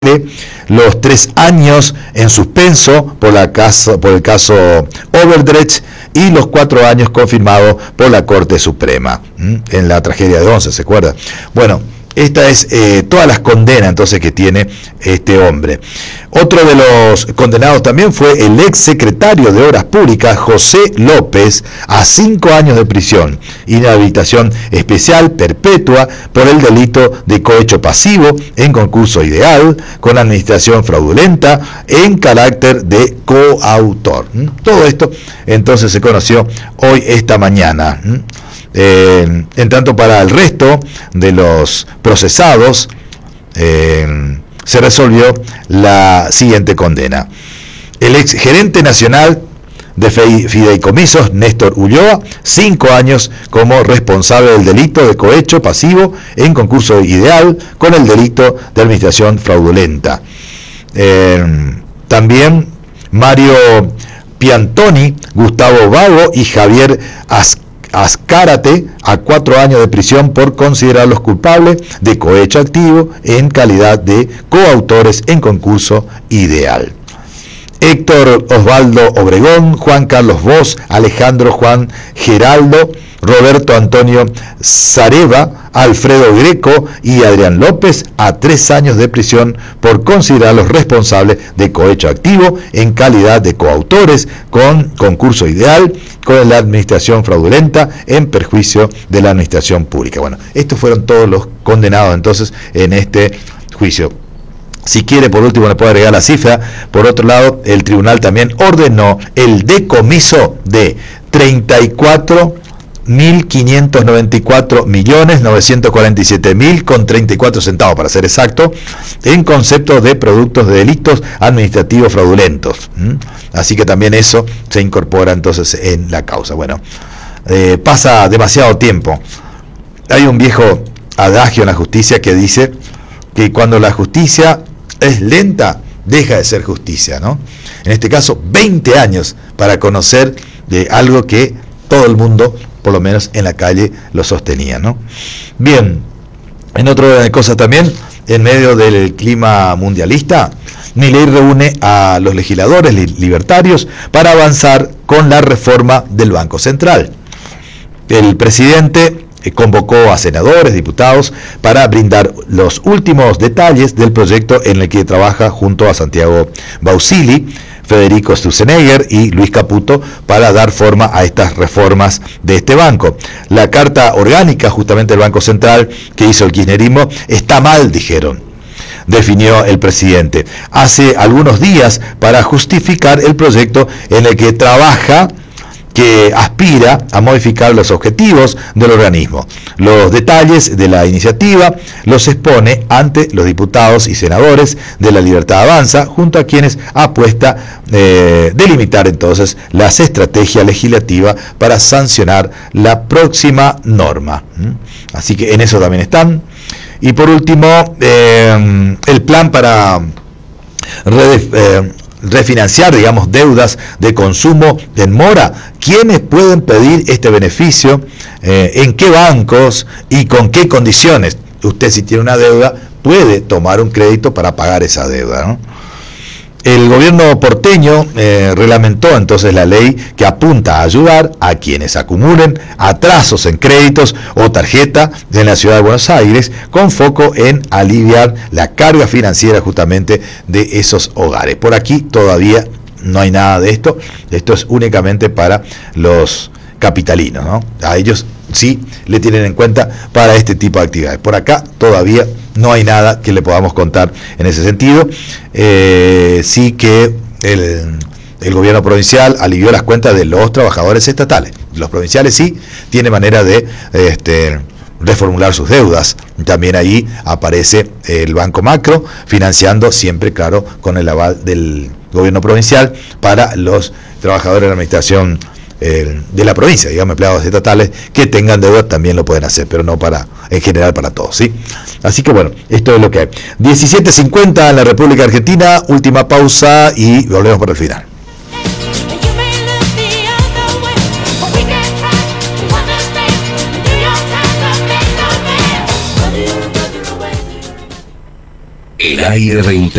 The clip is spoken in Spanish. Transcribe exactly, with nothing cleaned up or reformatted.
los tres años en suspenso por, la caso, por el caso Overdrecht y los cuatro años confirmados por la Corte Suprema ¿m? en la tragedia de Once, ¿se acuerda? Bueno, esta es eh, todas las condenas entonces que tiene este hombre. Otro de los condenados también fue el ex secretario de Obras Públicas, José López, a cinco años de prisión, inhabilitación especial perpetua por el delito de cohecho pasivo en concurso ideal, con administración fraudulenta en carácter de coautor. ¿Mm? Todo esto entonces se conoció hoy, esta mañana. ¿Mm? Eh, en tanto, para el resto de los procesados eh, se resolvió la siguiente condena. El ex gerente nacional de fideicomisos, Néstor Ulloa, cinco años como responsable del delito de cohecho pasivo en concurso ideal con el delito de administración fraudulenta. Eh, también Mario Piantoni, Gustavo Vago y Javier Ascar Azcárate a cuatro años de prisión por considerarlos culpables de cohecho activo en calidad de coautores en concurso ideal. Héctor Osvaldo Obregón, Juan Carlos Bosch, Alejandro Juan Geraldo, Roberto Antonio Sareva, Alfredo Greco y Adrián López a tres años de prisión por considerarlos responsables de cohecho activo en calidad de coautores con concurso ideal con la administración fraudulenta en perjuicio de la administración pública. Bueno, estos fueron todos los condenados entonces en este juicio. Si quiere, por último, le puedo agregar la cifra. Por otro lado, el tribunal también ordenó el decomiso de treinta y cuatro mil quinientos noventa y cuatro millones novecientos cuarenta y siete mil con treinta y cuatro centavos, para ser exacto, en concepto de productos de delitos administrativos fraudulentos. ¿Mm? Así que también eso se incorpora entonces en la causa. Bueno, eh, pasa demasiado tiempo. Hay un viejo adagio en la justicia que dice que cuando la justicia es lenta, deja de ser justicia, ¿no? En este caso, veinte años para conocer de algo que todo el mundo, por lo menos en la calle, lo sostenía, ¿no? Bien, en otro orden de cosas también, en medio del clima mundialista, Milei reúne a los legisladores libertarios para avanzar con la reforma del Banco Central. El presidente convocó a senadores, diputados, para brindar los últimos detalles del proyecto en el que trabaja junto a Santiago Bausili, Federico Sturzenegger y Luis Caputo para dar forma a estas reformas de este banco. La carta orgánica justamente del Banco Central que hizo el kirchnerismo está mal, dijeron, definió el presidente, hace algunos días para justificar el proyecto en el que trabaja, que aspira a modificar los objetivos del organismo. Los detalles de la iniciativa los expone ante los diputados y senadores de La Libertad Avanza, junto a quienes apuesta eh, delimitar entonces las estrategias legislativas para sancionar la próxima norma. ¿Mm? Así que en eso también están. Y por último, eh, el plan para redef- eh, refinanciar, digamos, deudas de consumo en mora. ¿Quiénes pueden pedir este beneficio? Eh, ¿En qué bancos? ¿Y con qué condiciones? Usted, si tiene una deuda, puede tomar un crédito para pagar esa deuda, ¿no? El gobierno porteño eh, reglamentó entonces la ley que apunta a ayudar a quienes acumulen atrasos en créditos o tarjeta en la ciudad de Buenos Aires, con foco en aliviar la carga financiera justamente de esos hogares. Por aquí todavía no hay nada de esto. Esto es únicamente para los capitalinos, ¿no? A ellos sí le tienen en cuenta para este tipo de actividades. Por acá todavía no hay nada que le podamos contar en ese sentido. Eh, sí que el, el gobierno provincial alivió las cuentas de los trabajadores estatales. Los provinciales sí tienen manera de este, reformular sus deudas. También ahí aparece el Banco Macro financiando siempre, claro, con el aval del gobierno provincial para los trabajadores de la administración eh, de la provincia, digamos, empleados estatales que tengan deuda también lo pueden hacer, pero no para, en general para todos, ¿sí? Así que bueno, esto es lo que hay. diecisiete cincuenta en la República Argentina, última pausa y volvemos para el final. El aire reintegrado.